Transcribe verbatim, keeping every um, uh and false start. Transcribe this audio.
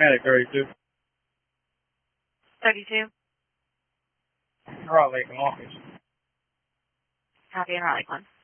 Medic thirty-two. thirty-two. Raleigh Lake office. Copy in Raleigh one.